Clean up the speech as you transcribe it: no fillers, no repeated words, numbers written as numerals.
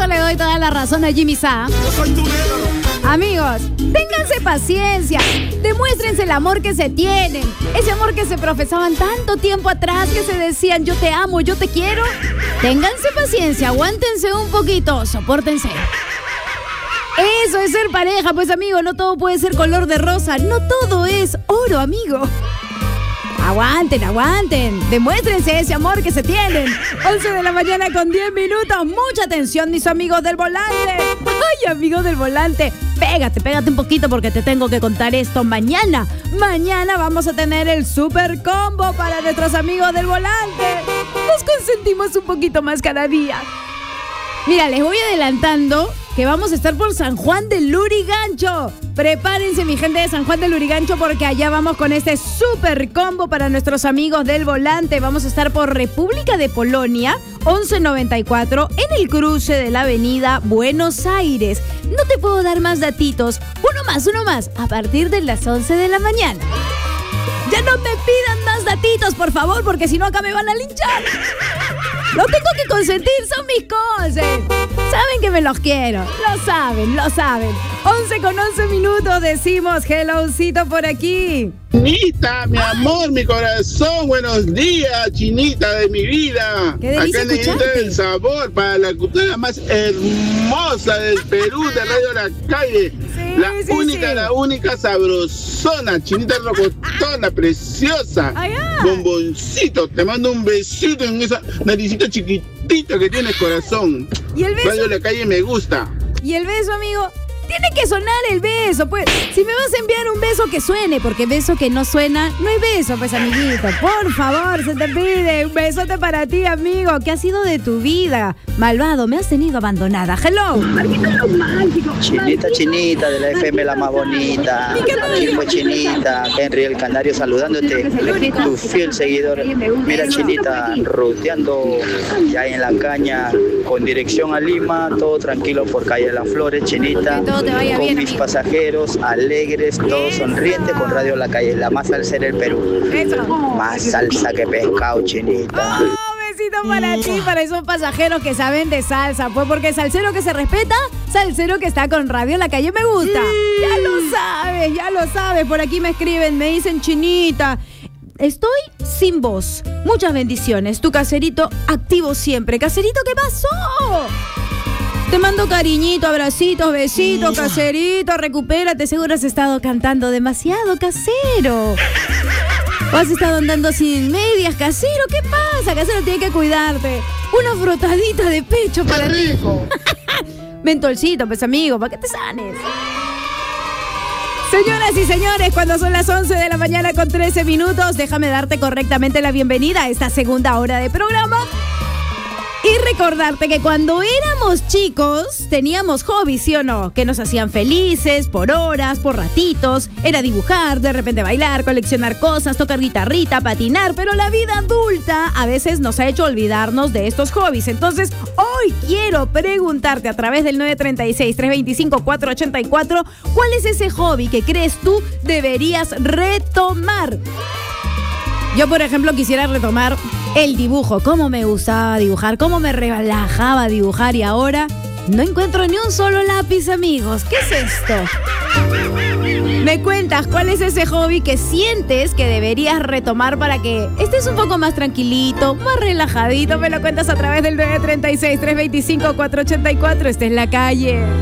eso le doy toda la razón a Jimmy Sa. Amigos, ténganse paciencia, demuéstrense el amor que se tienen, ese amor que se profesaban tanto tiempo atrás, que se decían yo te amo, yo te quiero. Ténganse paciencia, aguántense un poquito, sopórtense. Eso es ser pareja, pues amigo, no todo puede ser color de rosa, no todo es oro, amigo. Aguanten, demuéstrense ese amor que se tienen. 11 de la mañana con 10 minutos. Mucha atención, mis amigos del volante. Ay, amigos del volante, pégate un poquito porque te tengo que contar esto. Mañana vamos a tener el super combo para nuestros amigos del volante. Nos consentimos un poquito más cada día. Mira, les voy adelantando que vamos a estar por San Juan del Lurigancho. Prepárense, mi gente de San Juan del Lurigancho, porque allá vamos con este super combo para nuestros amigos del volante. Vamos a estar por República de Polonia, 1194, en el cruce de la avenida Buenos Aires. No te puedo dar más datitos. Uno más, a partir de las 11 de la mañana. Ya no me pidan más datitos, por favor, porque si no acá me van a linchar. Lo tengo que consentir, son mis cosas. Saben que me los quiero, lo saben. 11 con 11 minutos, decimos hellocito por aquí. Chinita, mi amor, mi corazón, buenos días, Chinita de mi vida. Qué delicia acá escucharte. el sabor para la cultura más hermosa del Perú, de Radio La Calle. La única sabrosona, Chinita rocotona, preciosa. Bomboncito, te mando un besito en esa naricita chiquitita que tienes, corazón. ¿Y el beso? Radio La Calle me gusta. ¿Y el beso, amigo? Tiene que sonar el beso, pues. Si me vas a enviar un beso que suene, porque beso que no suena, no hay beso, pues, amiguito. Por favor, se te pide un besote para ti, amigo. ¿Qué ha sido de tu vida? Malvado, me has tenido abandonada. Hello. Chinita de la FM, la más bonita. Aquí fue Chinita, Henry el Canario saludándote, tu fiel seguidor. Mira, Chinita, ruteando ya en la caña con dirección a Lima, todo tranquilo por calle de las Flores, Chinita. Que todo te vaya con bien, mis amigo. pasajeros alegres, todos sonrientes con Radio La Calle, la más salsera del Perú. Eso. Más salsa que pescado, Chinita. Oh, besito para ti, para esos pasajeros que saben de salsa. Pues porque salsero que se respeta, salsero que está con Radio La Calle me gusta. Ya lo sabes. Por aquí me escriben, me dicen Chinita. Estoy sin voz. Muchas bendiciones. Tu caserito activo siempre. Caserito, ¿qué pasó? Te mando cariñito, abracitos, besitos, caserito, recupérate. Seguro has estado cantando demasiado, casero. ¿O has estado andando sin medias, casero? ¿Qué pasa? Casero tiene que cuidarte. Una frotadita de pecho para ti. Mentolcito, pues amigo, para que te sanes. Señoras y señores, cuando son las 11 de la mañana con 13 minutos, déjame darte correctamente la bienvenida a esta segunda hora de programa. Y recordarte que cuando éramos chicos teníamos hobbies, ¿sí o no? Que nos hacían felices por horas, por ratitos. Era dibujar, de repente bailar, coleccionar cosas, tocar guitarrita, patinar. Pero la vida adulta a veces nos ha hecho olvidarnos de estos hobbies. Entonces, hoy quiero preguntarte a través del 936-325-484 ¿cuál es ese hobby que crees tú deberías retomar? Yo, por ejemplo, quisiera retomar el dibujo. Cómo me gustaba dibujar, cómo me relajaba dibujar. Y ahora no encuentro ni un solo lápiz, amigos. ¿Qué es esto? Me cuentas cuál es ese hobby que sientes que deberías retomar para que estés un poco más tranquilito, más relajadito. Me lo cuentas a través del 936-325-484. Esta es La Calle.